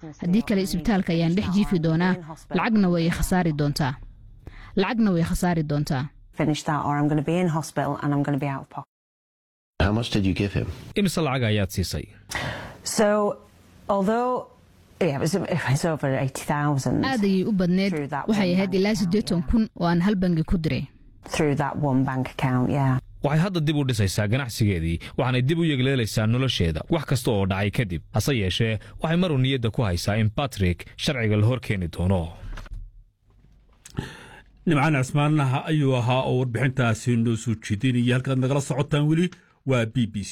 haddii kale isbitaalka ayaan dhex jiifi doonaa lacagna way khasaari doontaa finish that or I'm going to be in hospital and I'm going to be out of pocket. How much did you give him? imsa lacag ayaad siisay? So although it was over 80,000 aad ayay u badneed waxay ahayd ilaa 80,000 oo aan hal bangi ku diray through that one bank account. waxay hadda dib u dhisaysaa ganacsigeedii waxaanay dib u yegleelaysaa nolosheeda wax kasta oo dhacay kadib hase yeeshee waxay maruu niyadda ku haysaa in Patrick sharciga la hor keeni doono. nimcaan asmaanaha ayuu ahaa oo warbixintaasi noo soo jeedinaya halkaad nagala socotaan weli waa BBC.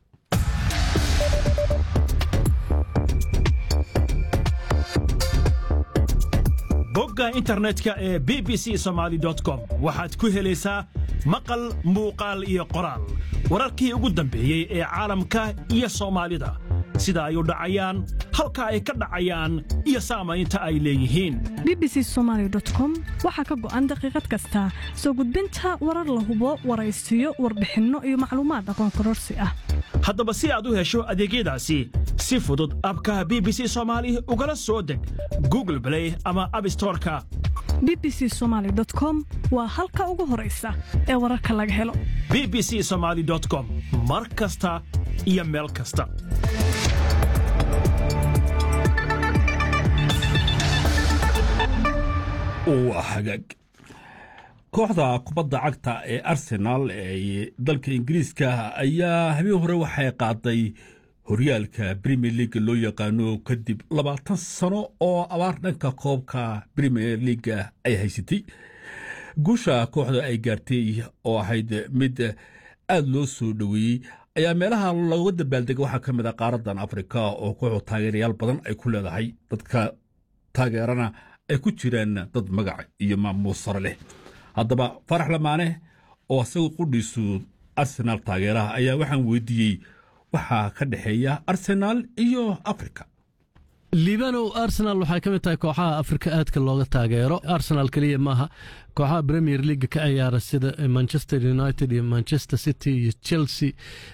bogga internetka ee bbcsomali.com waxaad ku helaysaa maqal muuqaal iyo qoraal wararkii ugu dambeeyey ee caalamka iyo Soomaalida sida ay u dhacayaan halka ay ka dhacayaan iyo saamaynta ay leeyihiin. bbcsomali.com waxa ka go'an daqiiqad kasta soo gudbinta warar la hubo waraysiyo warbixinno iyo macluumaad aqoon kororsi ah. haddaba si aad u hesho adeegyadaasi si fudud abka BBC Somali ugala soo deg Google Play ama App Store-ka. bbcsomali.com waa halka ugu horeysa ee wararka laga helo. bbcsomali.com mar kasta iyo meel kasta. hagaag kooxda kubadda cagta ee Arsenal ee dalka Ingiriiska ayaa habeen hore waxay qaaday horyaalka Premier League loo yaqaano kadib 20 sano oo abaar dhanka koobka Premier League ay haysatay. guusha kooxda ay gaartay oo ahayd mid aad loo soo dhaweeyay ayaa meelaha looga dabaaldegay waxaa ka mid ah qaaradan Afrika oo kooxdu taageerayaal badan ay ku leedahay dadka taageerana ay ku jiraan dad magac iyo maamuus sare leh. haddaba Farax Lamaane oo asagu qudhiisu Arsenal taageeraha ayaa waxaan weydiiyey waxaa ka dhaxeeya Arsenal iyo Afrika. liibano Arsenal waxay ka mid tahay kooxaha Afrika aadka looga taageero. Arsenal kaliya maaha kooxaha Premier League ka ciyaara sida Manchester United iyo Manchester City iyo Chelsea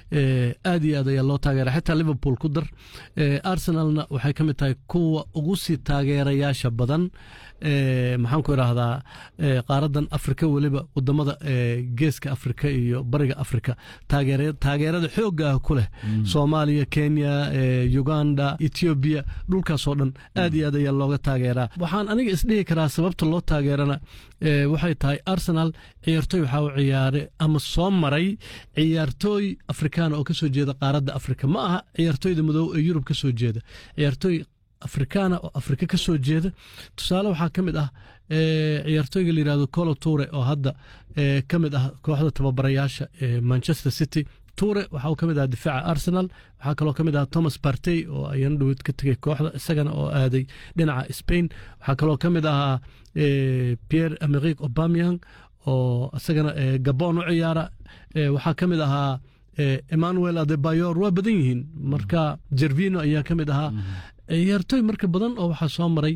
aad iyo aad ayaa loo taageera xitaa Liverpool ku dar. Arsenalna waxay ka mid tahay kuwa ugu sii taageerayaasha badan maxaan ku iraahdaa qaaradan Afrika waliba wadamada geeska Afrika iyo bariga Afrika taageerada xoogga ku leh Soomaaliya, Kenya, Uganda, Ethiopia dhulkaas oo dhan aad iyo aad ayaa looga taageeraa. waxaan aniga isdhihi karaa sababta loo taageerana waxay tahay Arsenal ciyaartoy waxa uu ciyaaray ama soo maray ciyaartoy Afrikaan oo ka soo jeeda qaaradda Afrika ma aha ciyaartoyda madow ee Yurub ka soo jeeda ciyaartoy Afrikaan oo Afrika ka soo jeeda. tusaale waxaa ka mid ah ciyaartoyga la yiraahdo Kolo Toure oo hadda ka mid ah kooxda tababarayaasha Manchester City. Toure waxa uu ka mid ah difaaca Arsenal waxa kale oo ka mid ah Thomas Partey oo ayaan dhawid ka tagay kooxda isagana oo aaday dhinaca Spain. waxa kale oo ka mid ah Pierre-Emerick Aubameyang oo isagana Gabon u ciyaara. waxa ka mid ah Emmanuel Adebayor waa badan yihiin marka Gervinho ayaa ka mid ah ciyaartoy marka badan oo waxa soo maray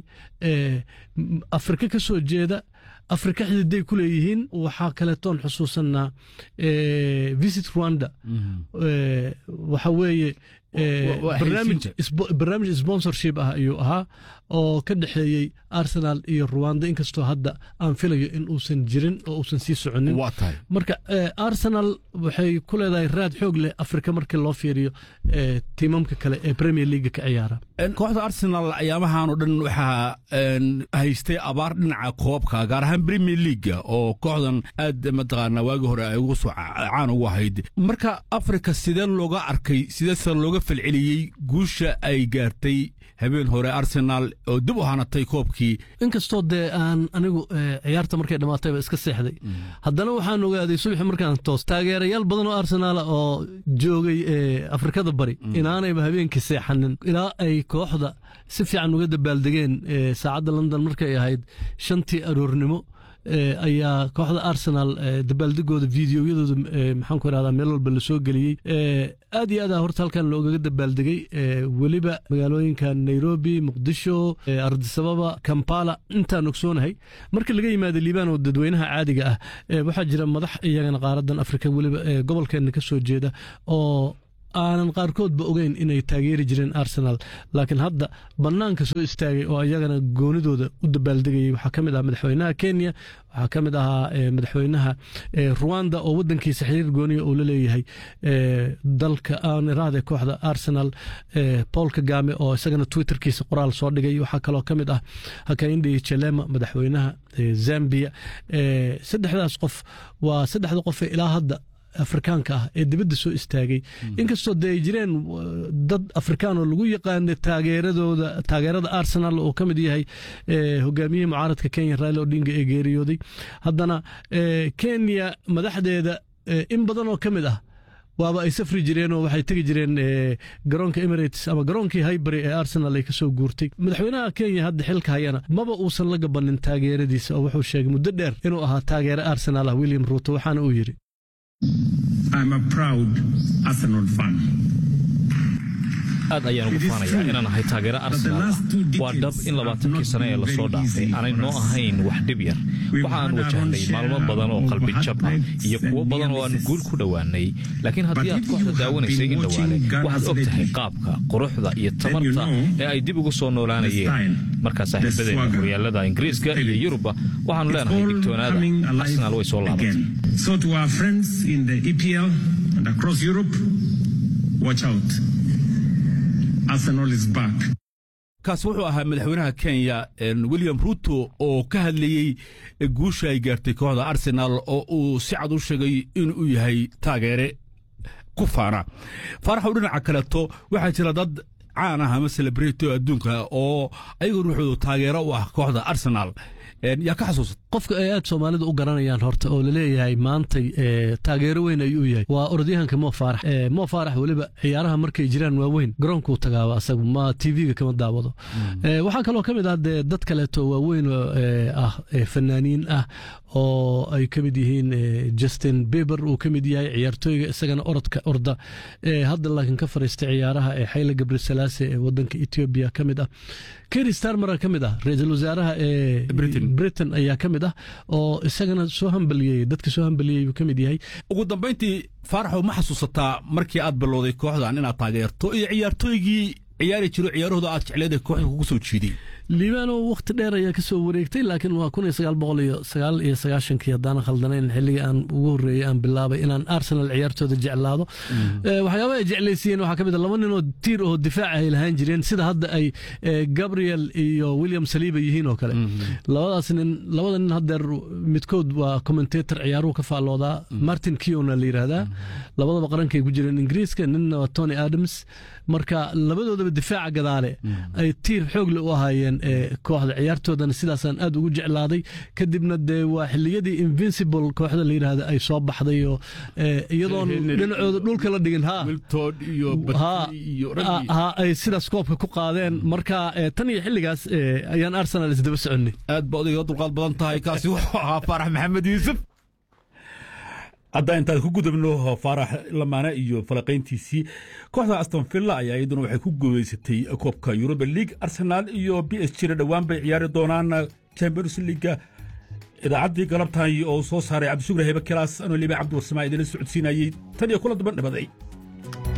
Afrika ka soo jeeda. Afrika xididay ku leeyihiin waxa kale toon xusuusanna Visit Rwanda waxa weeye barnaamij sponsorship ah ayuu ahaa oo ka dhaxeeyay Arsenal iyo Rwanda inkastoo hadda aan filayo in uusan jirin oo uusan sii soconin. marka Arsenal waxay ku leedahay raad xoog leh Afrika markii loo fiiriyo tiimamka kale ee Premier League ka ciyaara. kooxda Arsenal ayaamahan oo dhan waxa haystay abaar dhinaca koobka gaar ahaan Premier League oo kooxdan aad mataqaana waagi hore ay ugu soo caan ugu ahayd. marka Afrika sidee looga arkay sidee looga falceliyay guusha ay gaartay habeen hore Arsenal oo dib u hanatay koobkii inkastoo aan anigu ciyaarta markay dhamaatay iska seexday haddana waxaan ogaaday subax markaan toos taageerayaal badan oo Arsenal oo joogay Afrikada bari inaanay habeenkii seexanin ilaa ay kooxda si fiican uga dabaaldegeen saacada London markay ahayd 5 aroornimo ayaa kooxda Arsenal dabaaldegooda fiidiyoyadooda maxaan ku raadaa meel walba la soo galiyay aad iyo aad horta halkan looga dabaaldegay waliba magaalooyinka Nairobi, Muqdisho, Addis Ababa, Kampala intaan ogsoonahay. marka laga yimaado Liibaan oo dadweynaha caadiga ah waxa jira madax iyagana qaaradan Afrika waliba gobolkeena ka soo jeeda oo aanan qaarkoodba ogeyn inay taageeri jireen Arsenal laakiin hadda bannaanka soo istaagay oo ayagana goonidooda u dabaaldegayay waxaa ka mid ah madaxweynaha Kenya waxaa ka mid ahaa madaxweynaha Rwanda oo wadankiisa xiriir gooniya uu la leeyahay dalka aan iraade kooxda Arsenal Paul Kagame oo isagana Twitterkiisa qoraal soo dhigay waxaa kaloo ka mid ah Hakainde Hichilema madaxweynaha Zambia saddexdaas qof waa saddexda qof ilaa hadda Afrikaanka ah ee dibadda soo istaagay inkastoo ay jireen dad Afrikaan oo lagu yaqaan taageerada Arsenal oo kamid yahay hogaamiyaha mucaaradka Kenya Raila Odinga ee geeriyooday haddana Kenya madaxdeeda in badan oo kamid ah waaba ay safri jireen oo waxay tagi jireen garoonka Emirates ama garoonkii Highbury ee Arsenal ay ka soo guurtay madaxweynaha Kenya hadda xilka hayana maba uusan la gabanin taageeradiisa oo wuxuu sheegay muddo dheer inuu ahaa taageere Arsenal ah William Ruto waxaana uu yiri I'm a proud Arsenal fan. aad ayaan ugu faanayaa inaan ahay taageere Arsenal waa dhab in 20kii sano ee la soo dhaafay aanay noo ahayn wax dhib yar waxaan wajahnay maalmo badan oo qalbi jab ah iyo kuwo badan oo aan guul ku dhawaanay laakiin haddii aad kooxda daawanaysay in dhawaale waxaad og tahay qaabka quruxda iyo tamarta ee ay dib ugu soo noolaanayeen markaa saaxiibadeena horyaalada Ingiriiska iyo Yuruba waxaanu leenahay digtoonaada Arsenal way soo laabatay So to our friends in the EPL and across Europe, watch out. Arsenal is back. kaas wuxuu ahaa madaxweynaha Kenya William Ruto oo ka hadlayay guusha ay gaartay kooxda Arsenal oo uu si cad u sheegay inuu yahay taageere ku faana faraxa dhinaca kale to waxa jira dad caan ah ama celebrity adduunka oo ayagu ruuxooda taageero u ah kooxda Arsenal yaa ka xasuus qofka ay aad Soomaalida u garanayaan horta oo la leeyahay maantay taageero weyn ay u yahay waa orodyahanka Mo Farah waliba ciyaaraha markay jiraan waaweyn garoonku tagaaba asagu ma TV-ga kama daawado waxa kale oo kamid ah dad kale oo waaweyn fanaaniin ah oo ay kamid yihiin Justin Bieber oo kamid yahay ciyaartooyga isagana orda hadda laakiin ka fariistay ciyaaraha Haile Gebrselassie ee wadanka Ethiopia kamid ah Keir Starmer kamid ah ra'iisul wasaaraha Britain ayaa kamid ah oo isagana soo hambaliyay dadka soo hambaliyay kamid yahay ugu dambeyntii Faraxo ma xasuusataa markii aad bilowday kooxdan inaad taageerto iyo ciyaartooygii ciyaari jiro ciyaarahooda aad jecleeday kooxda kugu soo jiiday liibano waqti dheer ayaa ka soo wareegtay laakiin waa 1999 haddaan khaldanayn xilliga aan ugu horeeyay aan bilaabay inaan Arsenal ciyaartooda jeclaado waxyaabaha ay jeclaysiin waxa kamid ah laba nin oo tiir oo difaac ay lahaan jireen sida hadda ay Gabriel iyo William Saliba yihiin oo kale labada nin hadda midkood waa commentator ciyaaruhu ka faalooda Martin Keown la yiraahdaa labadaba qarankay ku jireen Ingiriiska ninna waa Tony Adams marka labadoodaba difaac gadaale ay tiir xoog leh u ahaayeen kooxda ciyaartoodana sidaasaan aad ugu jeclaaday kadibna de waa xilliyadii Invincible kooxda la yiraahdo ay soo baxday oo iyadoo dhinacooda dhulka la dhigin Wilton iyo ay sidaas koobka ku qaadeen marka tan iyo xilligaas ayaan Arsenal isdaba soconay aad ba odayga dulqaad badan tahay kaasi wuxuu ahaa Farax Maxamed Yuusuf hadda intaad ku gudubno Farax lamaana iyo falaqayntiisii kooxda Aston Villa ayaa iyaduna waxay ku guuleysatay koobka Europa League Arsenal iyo PSG dhawaan bay ciyaari doonaan Champions League idaacadii galabtaay oo soo saaray Cabdi Shukri Hebe Kalaas anoo Liiba Cabdi Warsamaay idin socodsiinayay tan iyo kula duban dhabaday